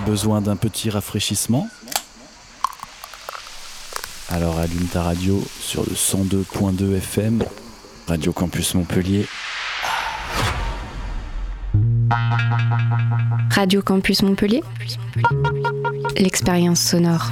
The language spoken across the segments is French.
Besoin d'un petit rafraîchissement? Alors allume ta radio sur le 102.2 FM, Radio Campus Montpellier. Radio Campus Montpellier, l'expérience sonore.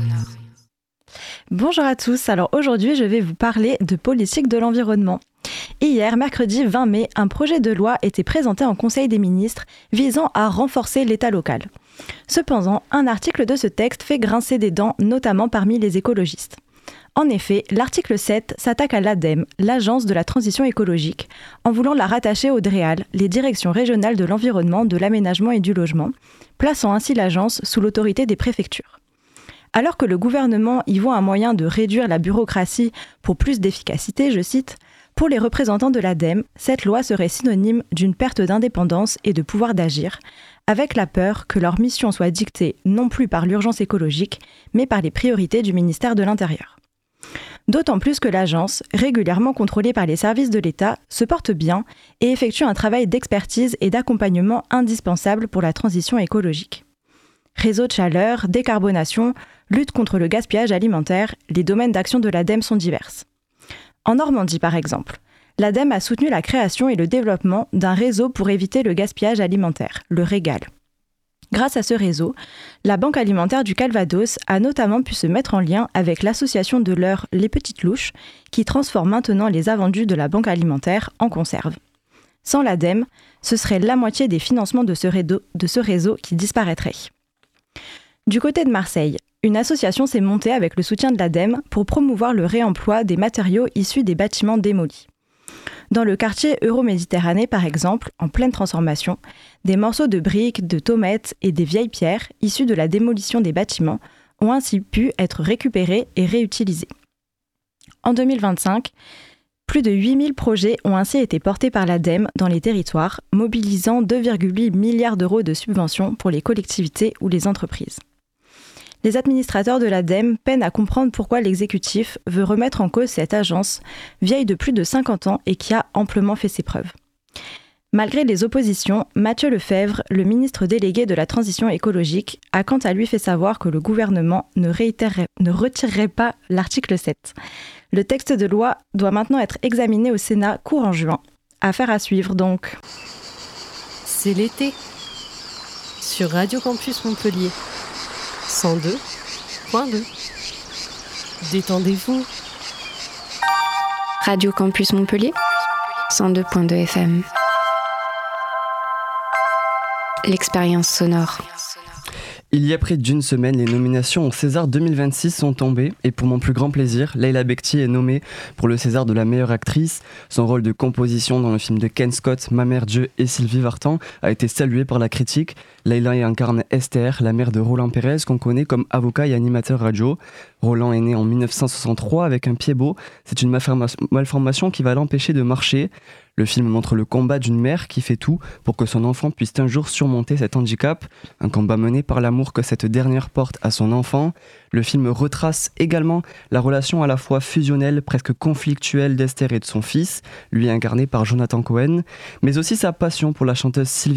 Bonjour à tous, alors aujourd'hui je vais vous parler de politique de l'environnement. Hier, mercredi 20 mai, un projet de loi était présenté en Conseil des ministres visant à renforcer l'État local. Cependant, un article de ce texte fait grincer des dents, notamment parmi les écologistes. En effet, l'article 7 s'attaque à l'ADEME, l'Agence de la transition écologique, en voulant la rattacher au DREAL, les directions régionales de l'environnement, de l'aménagement et du logement, plaçant ainsi l'agence sous l'autorité des préfectures. Alors que le gouvernement y voit un moyen de réduire la bureaucratie pour plus d'efficacité, je cite, « Pour les représentants de l'ADEME, cette loi serait synonyme d'une perte d'indépendance et de pouvoir d'agir, avec la peur que leur mission soit dictée non plus par l'urgence écologique, mais par les priorités du ministère de l'Intérieur. » D'autant plus que l'agence, régulièrement contrôlée par les services de l'État, se porte bien et effectue un travail d'expertise et d'accompagnement indispensable pour la transition écologique. Réseau de chaleur, décarbonation, lutte contre le gaspillage alimentaire, les domaines d'action de l'ADEME sont divers. En Normandie, par exemple, l'ADEME a soutenu la création et le développement d'un réseau pour éviter le gaspillage alimentaire, le REGAL. Grâce à ce réseau, la Banque alimentaire du Calvados a notamment pu se mettre en lien avec l'association de l'Eure Les Petites Louches, qui transforme maintenant les invendus de la Banque alimentaire en conserve. Sans l'ADEME, ce serait la moitié des financements de ce réseau qui disparaîtraient. Du côté de Marseille, une association s'est montée avec le soutien de l'ADEME pour promouvoir le réemploi des matériaux issus des bâtiments démolis. Dans le quartier Euroméditerranée, par exemple, en pleine transformation, des morceaux de briques, de tomates et des vieilles pierres issues de la démolition des bâtiments ont ainsi pu être récupérés et réutilisés. En 2025, plus de 8000 projets ont ainsi été portés par l'ADEME dans les territoires, mobilisant 2,8 milliards d'euros de subventions pour les collectivités ou les entreprises. Les administrateurs de l'ADEME peinent à comprendre pourquoi l'exécutif veut remettre en cause cette agence, vieille de plus de 50 ans et qui a amplement fait ses preuves. Malgré les oppositions, Mathieu Lefèvre, le ministre délégué de la transition écologique, a quant à lui fait savoir que le gouvernement ne retirerait pas l'article 7. Le texte de loi doit maintenant être examiné au Sénat courant juin. Affaire à suivre donc. C'est l'été sur Radio Campus Montpellier. 102.2. Détendez-vous. Radio Campus Montpellier, 102.2 FM. L'expérience sonore. Il y a près d'une semaine, les nominations au César 2026 sont tombées et pour mon plus grand plaisir, Leila Bekti est nommée pour le César de la meilleure actrice. Son rôle de composition dans le film de Ken Scott, Ma mère Dieu et Sylvie Vartan a été salué par la critique. Leila y incarne Esther, la mère de Roland Pérez, qu'on connaît comme avocat et animateur radio. Roland est né en 1963 avec un pied beau. C'est une malformation qui va l'empêcher de marcher. Le film montre le combat d'une mère qui fait tout pour que son enfant puisse un jour surmonter cet handicap, un combat mené par l'amour que cette dernière porte à son enfant. Le film retrace également la relation à la fois fusionnelle, presque conflictuelle d'Esther et de son fils, lui incarné par Jonathan Cohen, mais aussi sa passion pour la chanteuse Sylvie